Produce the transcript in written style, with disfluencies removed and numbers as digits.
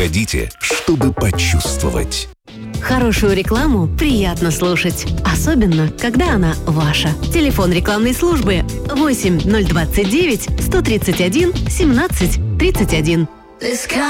Приходите, чтобы почувствовать. Хорошую рекламу приятно слушать, особенно когда она ваша. Телефон рекламной службы 8 029 131 17 31.